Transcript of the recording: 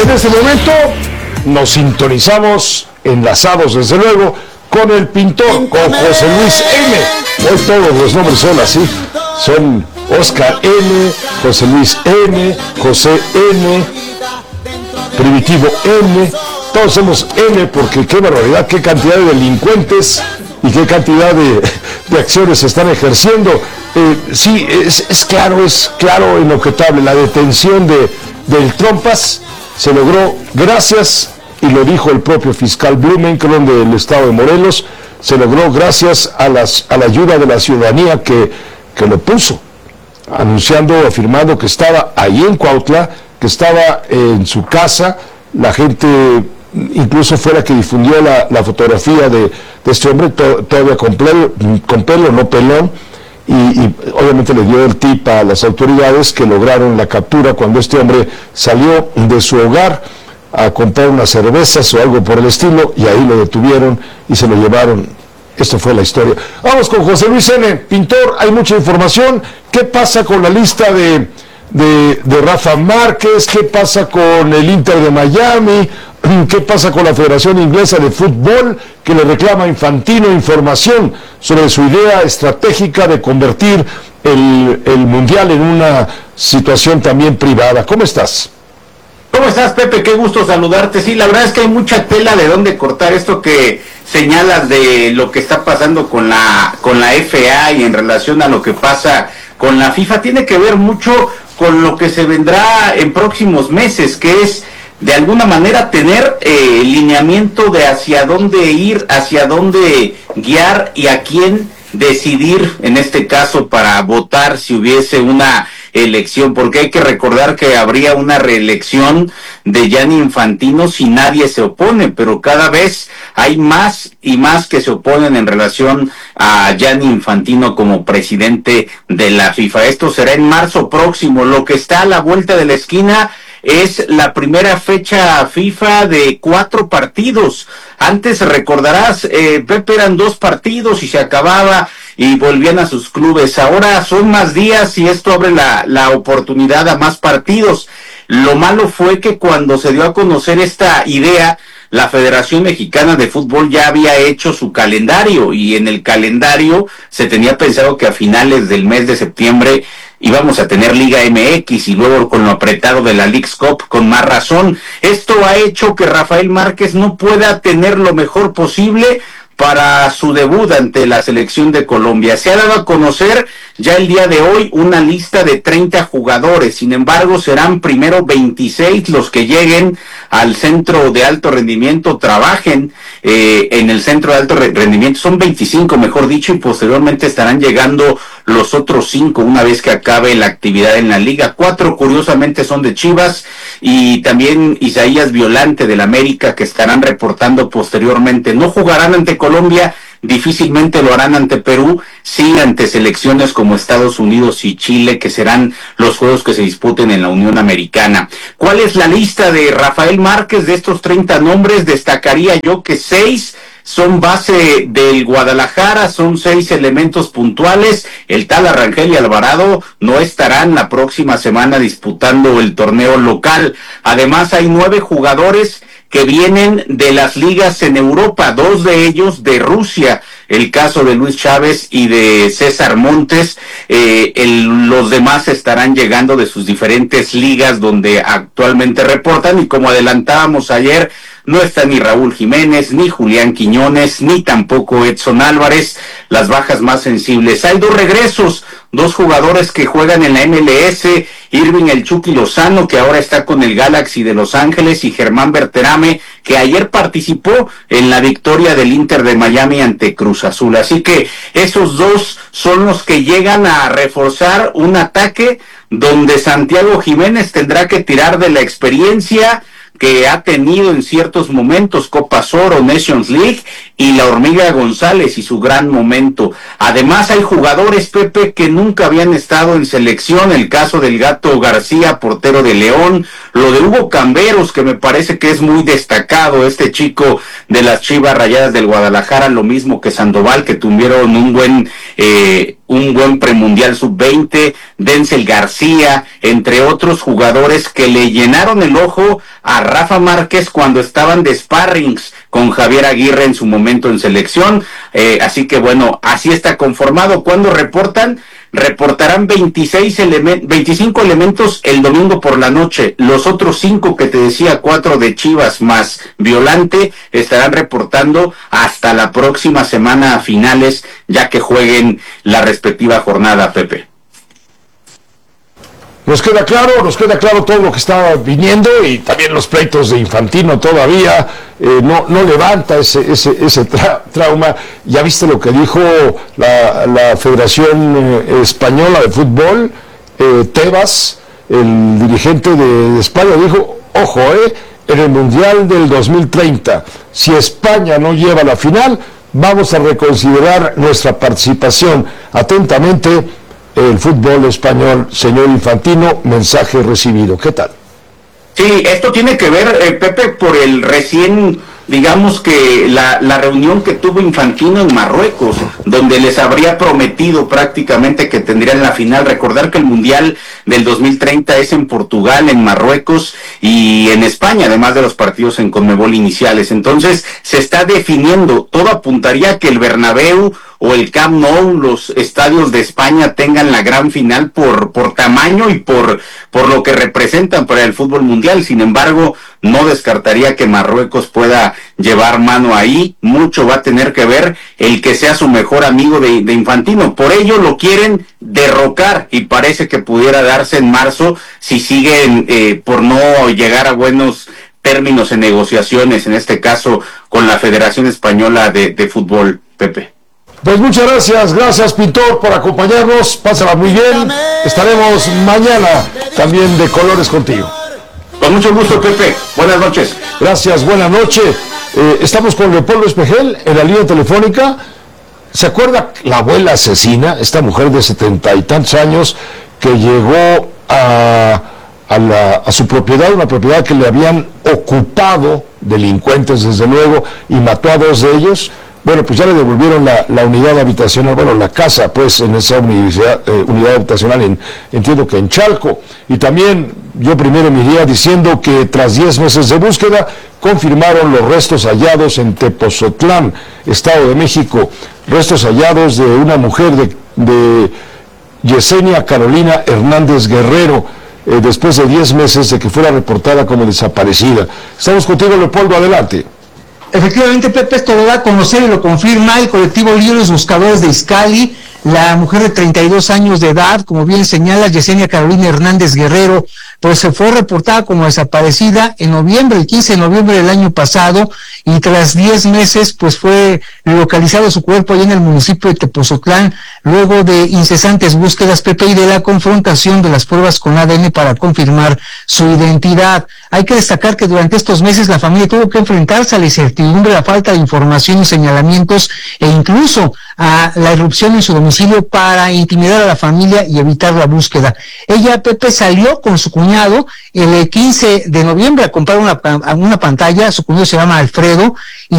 en este momento nos sintonizamos, enlazados desde luego, con el pintor, con José Luis N. Hoy todos los nombres son así, son Oscar N, José Luis N, José N, Primitivo N, todos somos N porque qué barbaridad, qué cantidad de delincuentes y qué cantidad de acciones se están ejerciendo. Sí, es claro, inobjetable, la detención del Trompas se logró gracias, y lo dijo el propio fiscal Blumenkron del estado de Morelos, se logró gracias a la ayuda de la ciudadanía que lo puso, afirmando que estaba ahí en Cuautla, que estaba en su casa. La gente incluso fue la que difundió la fotografía de este hombre, todavía con pelo, no pelón, y obviamente le dio el tip a las autoridades que lograron la captura cuando este hombre salió de su hogar a comprar unas cervezas o algo por el estilo, y ahí lo detuvieron y se lo llevaron. Esto fue la historia. Vamos con José Luis N. Pintor, hay mucha información. ¿Qué pasa con la lista de Rafa Márquez? ¿Qué pasa con el Inter de Miami? ¿Qué pasa con la Federación Inglesa de Fútbol, que le reclama a Infantino información sobre su idea estratégica de convertir el Mundial en una situación también privada? ¿Cómo estás? ¿Cómo estás, Pepe? Qué gusto saludarte. Sí, la verdad es que hay mucha tela de dónde cortar. Esto que señalas de lo que está pasando con la FA y en relación a lo que pasa con la FIFA tiene que ver mucho con lo que se vendrá en próximos meses, que es de alguna manera tener lineamiento de hacia dónde ir, hacia dónde guiar y a quién decidir, en este caso, para votar si hubiese una elección, porque hay que recordar que habría una reelección de Gianni Infantino si nadie se opone, pero cada vez hay más y más que se oponen en relación a Gianni Infantino como presidente de la FIFA. Esto será en marzo próximo. Lo que está a la vuelta de la esquina es la primera fecha FIFA de 4 partidos. Antes, recordarás, Pepe, eran 2 partidos y se acababa y volvían a sus clubes. Ahora son más días y esto abre la oportunidad a más partidos. Lo malo fue que cuando se dio a conocer esta idea, la Federación Mexicana de Fútbol ya había hecho su calendario, y en el calendario se tenía pensado que a finales del mes de septiembre íbamos a tener Liga MX, y luego con lo apretado de la Leagues Cup, con más razón. Esto ha hecho que Rafael Márquez no pueda tener lo mejor posible para su debut ante la selección de Colombia. Se ha dado a conocer ya el día de hoy una lista de 30 jugadores, sin embargo serán primero 26 los que lleguen al centro de alto rendimiento, trabajen en el centro de alto rendimiento, son 25 mejor dicho, y posteriormente estarán llegando los otros 5 una vez que acabe la actividad en la liga. 4 curiosamente son de Chivas, y también Isaías Violante del América, que estarán reportando posteriormente. No jugarán ante Colombia, difícilmente lo harán ante Perú, sí ante selecciones como Estados Unidos y Chile, que serán los juegos que se disputen en la Unión Americana. ¿Cuál es la lista de Rafael Márquez? De estos 30 nombres, destacaría yo que 6 son base del Guadalajara, son 6 elementos puntuales. El tal Rangel y Alvarado no estarán la próxima semana disputando el torneo local. Además, hay 9 jugadores que vienen de las ligas en Europa, 2 de ellos de Rusia, el caso de Luis Chávez y de César Montes. Los demás estarán llegando de sus diferentes ligas donde actualmente reportan, y como adelantábamos ayer, no está ni Raúl Jiménez, ni Julián Quiñones, ni tampoco Edson Álvarez, las bajas más sensibles. Hay 2 regresos, 2 jugadores que juegan en la MLS, Irving El Chucky Lozano, que ahora está con el Galaxy de Los Ángeles, y Germán Berterame, que ayer participó en la victoria del Inter de Miami ante Cruz Azul. Así que esos 2 son los que llegan a reforzar un ataque donde Santiago Jiménez tendrá que tirar de la experiencia que ha tenido en ciertos momentos, Copa Oro, Nations League, y la Hormiga González y su gran momento. Además hay jugadores, Pepe, que nunca habían estado en selección, el caso del Gato García, portero de León, lo de Hugo Camberos, que me parece que es muy destacado, este chico de las Chivas Rayadas del Guadalajara, lo mismo que Sandoval, que tuvieron un buen premundial sub-20, Denzel García, entre otros jugadores que le llenaron el ojo a Rafa Márquez cuando estaban de sparrings con Javier Aguirre en su momento en selección, así que bueno, así está conformado. Cuando reportarán 25 elementos el domingo por la noche. Los otros 5 que te decía, 4 de Chivas más Violante, estarán reportando hasta la próxima semana a finales, ya que jueguen la respectiva jornada, Pepe. Nos queda claro todo lo que está viniendo, y también los pleitos de Infantino todavía no levanta ese trauma. Ya viste lo que dijo la Federación Española de Fútbol, Tebas, el dirigente de España, dijo, ojo, en el Mundial del 2030, si España no lleva la final, vamos a reconsiderar nuestra participación. Atentamente, el fútbol español, señor Infantino, mensaje recibido. ¿Qué tal? Sí, esto tiene que ver, Pepe, por el recién, digamos que la reunión que tuvo Infantino en Marruecos, donde les habría prometido prácticamente que tendrían la final. Recordar que el Mundial del 2030 es en Portugal, en Marruecos y en España, además de los partidos en Conmebol iniciales. Entonces, se está definiendo. Todo apuntaría a que el Bernabéu o el Camp Nou, los estadios de España, tengan la gran final por tamaño y por lo que representan para el fútbol mundial. Sin embargo, no descartaría que Marruecos pueda llevar mano ahí. Mucho va a tener que ver el que sea su mejor amigo de Infantino. Por ello lo quieren derrocar, y parece que pudiera darse en marzo si siguen por no llegar a buenos términos en negociaciones, en este caso con la Federación Española de Fútbol, Pepe. Pues muchas gracias Pintor por acompañarnos, pásala muy bien, estaremos mañana también de colores contigo. Con mucho gusto, Pepe, buenas noches. Gracias, buenas noches. Estamos con Leopoldo Espejel en la línea telefónica. ¿Se acuerda la abuela asesina, esta mujer de 70 y tantos años que llegó a su propiedad, una propiedad que le habían ocupado delincuentes desde luego, y mató a 2 de ellos? Bueno, pues ya le devolvieron la unidad habitacional, bueno, la casa, pues, en esa unidad habitacional, entiendo que en Chalco. Y también yo primero me iría diciendo que tras 10 meses de búsqueda, confirmaron los restos hallados en Tepozotlán, Estado de México, restos hallados de una mujer de Yesenia Carolina Hernández Guerrero, después de 10 meses de que fuera reportada como desaparecida. Estamos contigo, Leopoldo, adelante. Efectivamente, Pepe, esto lo da a conocer y lo confirma el colectivo Libres Buscadores de Izcalli. La mujer de 32 años de edad, como bien señala, Yesenia Carolina Hernández Guerrero, pues se fue reportada como desaparecida en noviembre, el 15 de noviembre del año pasado, y tras 10 meses, pues fue localizado su cuerpo allá en el municipio de Tepozotlán, luego de incesantes búsquedas, Pepe, y de la confrontación de las pruebas con ADN para confirmar su identidad. Hay que destacar que durante estos meses la familia tuvo que enfrentarse a la incertidumbre, la falta de información y señalamientos, e incluso a la irrupción en su domicilio para intimidar a la familia y evitar la búsqueda. Ella, Pepe, salió con su cuñado el 15 de noviembre a comprar una pantalla. Su cuñado se llama Alfredo, y